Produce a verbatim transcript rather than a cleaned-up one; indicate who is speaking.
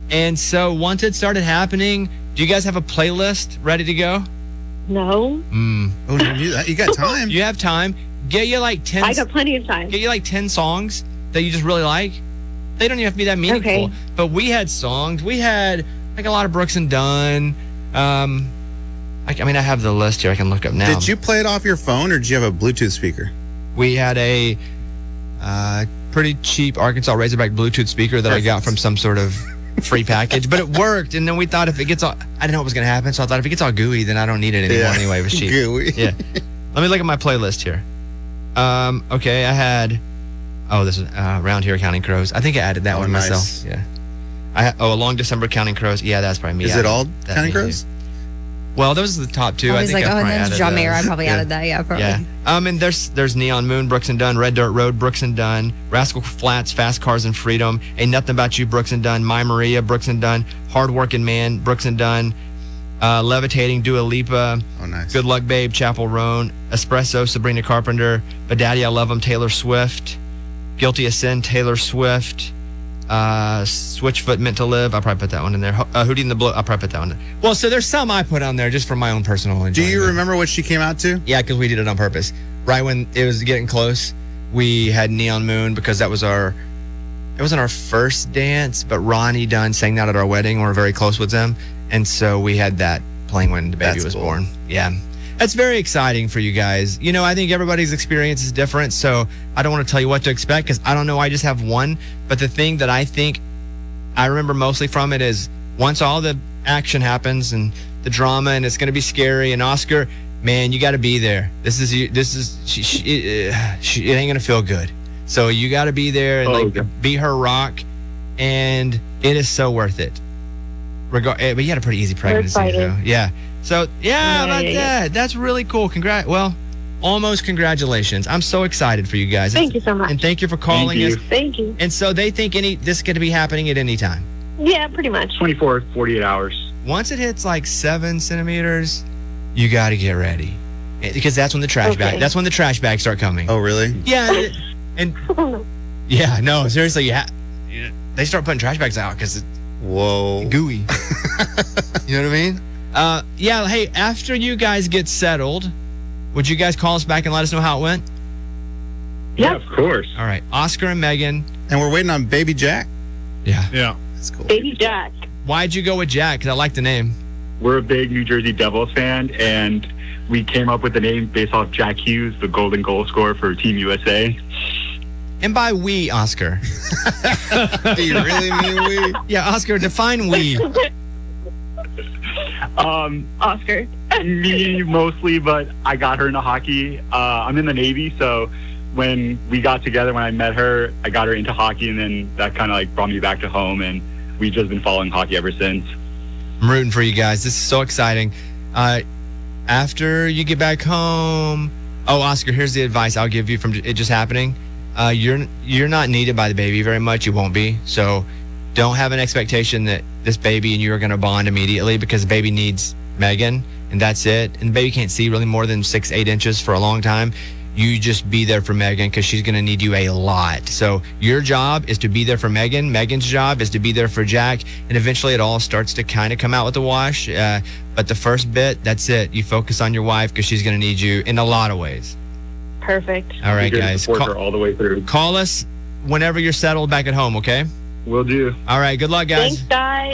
Speaker 1: And so once it started happening, do you guys have a playlist ready to go?
Speaker 2: No.
Speaker 1: Mm.
Speaker 3: Oh, you do that. You got time.
Speaker 1: You have time. Get you like ten.
Speaker 2: I got plenty of time.
Speaker 1: Get you like ten songs that you just really like. They don't even have to be that meaningful.
Speaker 2: Okay.
Speaker 1: But we had songs. We had like a lot of Brooks and Dunn. Um, I, I mean, I have the list here. I can look up now.
Speaker 3: Did you play it off your phone or did you have a Bluetooth speaker?
Speaker 1: We had a uh, pretty cheap Arkansas Razorback Bluetooth speaker that Perfect. I got from some sort of free package, but it worked. And then we thought if it gets all, I didn't know what was going to happen. So I thought if it gets all gooey, then I don't need it anymore
Speaker 3: yeah.
Speaker 1: anyway. It was cheap.
Speaker 3: Gooey.
Speaker 1: Yeah. Let me look at my playlist here. Um, okay, I had, oh, this is uh, Around Here Counting Crows. I think I added that
Speaker 3: oh,
Speaker 1: one
Speaker 3: nice.
Speaker 1: myself. Yeah. I ha- oh, A Long December Counting Crows. Yeah, that's probably me.
Speaker 3: Is it all Counting Crows?
Speaker 1: Too. Well, those are the top two.
Speaker 4: I
Speaker 1: I
Speaker 4: was
Speaker 1: think
Speaker 4: like,
Speaker 1: I
Speaker 4: oh, and
Speaker 1: probably
Speaker 4: then
Speaker 1: added
Speaker 4: John Mayer. I
Speaker 1: those.
Speaker 4: probably
Speaker 1: yeah.
Speaker 4: added that. Yeah, probably.
Speaker 1: Yeah. Um, and there's there's Neon Moon, Brooks and Dunn, Red Dirt Road, Brooks and Dunn, Rascal Flats, Fast Cars and Freedom, Ain't Nothing About You, Brooks and Dunn, My Maria, Brooks and Dunn, Hard Working Man, Brooks and Dunn, uh, Levitating, Dua Lipa,
Speaker 3: oh, nice.
Speaker 1: Good Luck Babe, Chapel Roan, Espresso, Sabrina Carpenter, But Daddy I Love 'Em, Taylor Swift, Guilty of Sin, Taylor Swift, uh, Switchfoot, Meant to Live. I'll probably put that one in there. Uh, Hootie and the Blow. I'll probably put that one in. Well, so there's some I put on there just for my own personal enjoyment.
Speaker 3: Do you remember what she came out to?
Speaker 1: Yeah, because we did it on purpose. Right when it was getting close, we had Neon Moon because that was our, it wasn't our first dance, but Ronnie Dunn sang that at our wedding. We were very close with them. And so we had that playing when the baby
Speaker 3: That's
Speaker 1: was
Speaker 3: cool.
Speaker 1: born. Yeah. That's very exciting for you guys. You know, I think everybody's experience is different, so I don't want to tell you what to expect because I don't know. I just have one. But the thing that I think I remember mostly from it is once all the action happens and the drama and it's going to be scary and Oscar, man, you got to be there. This is, this is, she, she, uh, she, it ain't going to feel good. So you got to be there and
Speaker 5: oh,
Speaker 1: like
Speaker 5: yeah.
Speaker 1: be her rock, and it is so worth it. Regar- but you had a pretty easy pregnancy, so yeah. So yeah,
Speaker 2: Yeah,
Speaker 1: about
Speaker 2: yeah, yeah.
Speaker 1: that. That's really cool. Congrat. Well, almost congratulations. I'm so excited for you guys.
Speaker 2: Thank you so much.
Speaker 1: And thank you for calling
Speaker 5: Thank
Speaker 1: us.
Speaker 5: you.
Speaker 2: Thank you.
Speaker 1: And so they think any this is going to be happening at any time.
Speaker 2: Yeah, pretty much.
Speaker 5: twenty-four, forty-eight hours.
Speaker 1: Once it hits like seven centimeters, you got to get ready because that's when the trash
Speaker 2: Okay.
Speaker 1: bag. That's when the trash bags start coming.
Speaker 3: Oh, really?
Speaker 1: Yeah, and, and yeah, no, seriously, yeah, they start putting trash bags out because it's
Speaker 3: Whoa.
Speaker 1: gooey. You know what I mean? Uh, yeah. Hey, after you guys get settled, would you guys call us back and let us know how it went?
Speaker 5: Yeah,
Speaker 2: Yep.
Speaker 5: of course.
Speaker 1: All right, Oscar and Megan.
Speaker 3: And we're waiting on Baby Jack.
Speaker 1: Yeah.
Speaker 5: Yeah.
Speaker 3: That's cool.
Speaker 2: Baby Jack.
Speaker 1: Why'd you go with Jack? Because I like the name.
Speaker 5: We're a big New Jersey Devils fan, and we came up with the name based off Jack Hughes, the golden goal scorer for Team U S A.
Speaker 1: And by we, Oscar.
Speaker 3: Do you really mean we?
Speaker 1: Yeah, Oscar, define we.
Speaker 5: Um,
Speaker 2: Oscar.
Speaker 5: me mostly, but I got her into hockey. Uh, I'm in the Navy, so when we got together, when I met her, I got her into hockey, and then that kind of like brought me back to home, and we've just been following hockey ever since.
Speaker 1: I'm rooting for you guys. This is so exciting. Uh, after you get back home, oh, Oscar, here's the advice I'll give you from it just happening. Uh, you're you're not needed by the baby very much. You won't be. So don't have an expectation that this baby and you are going to bond immediately because the baby needs Megan, and that's it. And the baby can't see really more than six, eight inches for a long time. You just be there for Megan because she's going to need you a lot. So your job is to be there for Megan. Megan's job is to be there for Jack. And eventually it all starts to kind of come out with the wash. Uh, but the first bit, that's it. You focus on your wife because she's going to need you in a lot of ways.
Speaker 2: Perfect.
Speaker 1: All right,
Speaker 5: We're here to
Speaker 1: guys.
Speaker 5: support
Speaker 1: Call,
Speaker 5: her all the way through.
Speaker 1: call us whenever you're settled back at home, okay?
Speaker 5: Will do.
Speaker 1: All right. Good luck, guys.
Speaker 2: Thanks, guys.